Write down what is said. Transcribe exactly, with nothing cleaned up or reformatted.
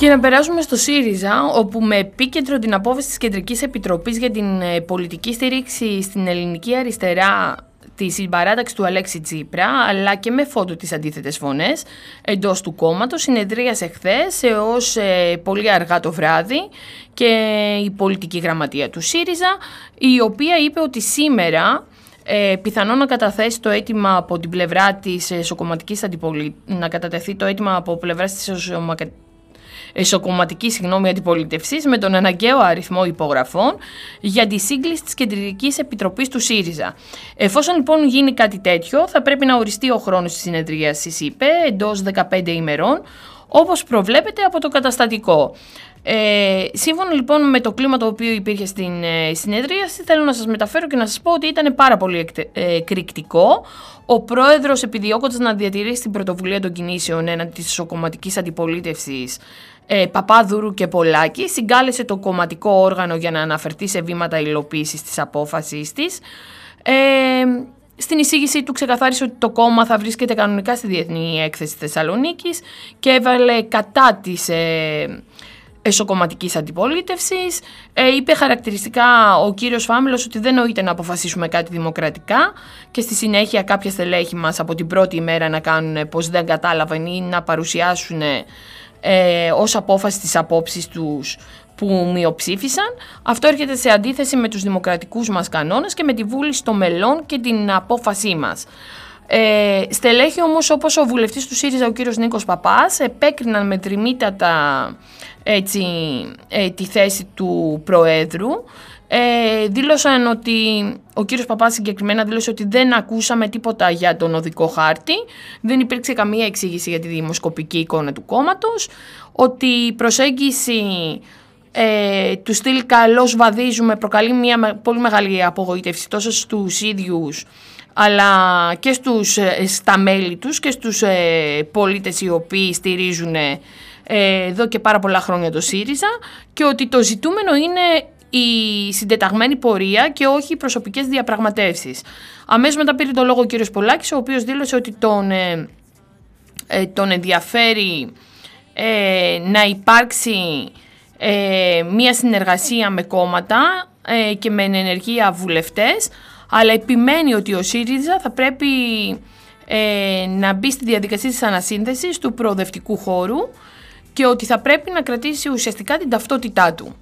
Και να περάσουμε στο ΣΥΡΙΖΑ, όπου με επίκεντρο την απόφαση της Κεντρικής Επιτροπής για την πολιτική στήριξη στην ελληνική αριστερά τη συμπαράταξη του Αλέξη Τσίπρα, αλλά και με φόντο τις αντίθετες φωνές εντός του κόμματος, συνεδρίασε χθες έως ε, πολύ αργά το βράδυ και η πολιτική γραμματεία του ΣΥΡΙΖΑ, η οποία είπε ότι σήμερα ε, πιθανόν να καταθέσει το αίτημα από την πλευρά της εσωκομματικής αντιπολίτευσης, να κατατεθεί το αίτημα από πλευράς της εσωκομματικής εσωκομματική συγγνώμη, αντιπολίτευσης με τον αναγκαίο αριθμό υπογραφών για τη σύγκληση της Κεντρικής Επιτροπής του ΣΥΡΙΖΑ. Εφόσον λοιπόν γίνει κάτι τέτοιο, θα πρέπει να οριστεί ο χρόνος της συνεδρίασης, είπε, εντός δεκαπέντε ημερών, όπως προβλέπεται από το καταστατικό. Ε, σύμφωνα λοιπόν με το κλίμα το οποίο υπήρχε στην ε, συνεδρίαση, θέλω να σας μεταφέρω και να σας πω ότι ήταν πάρα πολύ εκτε, ε, εκρηκτικό. Ο πρόεδρος, επιδιώκοντας να διατηρήσει την πρωτοβουλία των κινήσεων έναντι της ισοκομματικής αντιπολίτευσης ε, Παπάδουρου και Πολάκη, συγκάλεσε το κομματικό όργανο για να αναφερθεί σε βήματα υλοποίησης της απόφασης της. Ε, Στην εισήγησή του ξεκαθάρισε ότι το κόμμα θα βρίσκεται κανονικά στη Διεθνή Έκθεση Θεσσαλονίκης και έβαλε κατά της ε, εσωκομματικής αντιπολίτευσης. Ε, είπε χαρακτηριστικά ο κύριος Φάμελος ότι δεν νοείται να αποφασίσουμε κάτι δημοκρατικά και στη συνέχεια κάποια στελέχη μας από την πρώτη ημέρα να κάνουν πως δεν κατάλαβαν ή να παρουσιάσουν ε, ως απόφαση τις απόψεις τους που μειοψήφισαν. Αυτό έρχεται σε αντίθεση με τους δημοκρατικούς μας κανόνες και με τη βούληση των μελών και την απόφασή μας. Ε, στελέχη όμως όπως ο βουλευτής του ΣΥΡΙΖΑ, ο κύριος Νίκος Παπάς, επέκριναν με τριμήτατα έτσι, ε, τη θέση του Προέδρου. Ε, δήλωσαν ότι, ο κύριος Παπάς συγκεκριμένα δήλωσε ότι δεν ακούσαμε τίποτα για τον οδικό χάρτη, δεν υπήρξε καμία εξήγηση για τη δημοσκοπική εικόνα του κόμματος, ότι η προσέγγιση ε, του στυλ καλώς βαδίζουμε προκαλεί μια πολύ μεγάλη απογοήτευση τόσο στους ίδιους αλλά και στους, στα μέλη τους και στους ε, πολίτες οι οποίοι στηρίζουν ε, εδώ και πάρα πολλά χρόνια το ΣΥΡΙΖΑ, και ότι το ζητούμενο είναι η συντεταγμένη πορεία και όχι οι προσωπικές διαπραγματεύσεις. Αμέσως μετά πήρε το λόγο ο κύριος Πολάκης, ο οποίος δήλωσε ότι τον, ε, ε, τον ενδιαφέρει ε, να υπάρξει ε, μια συνεργασία με κόμματα ε, και με ενεργεία βουλευτές, αλλά επιμένει ότι ο ΣΥΡΙΖΑ θα πρέπει ε, να μπει στη διαδικασία της ανασύνθεσης του προοδευτικού χώρου και ότι θα πρέπει να κρατήσει ουσιαστικά την ταυτότητά του.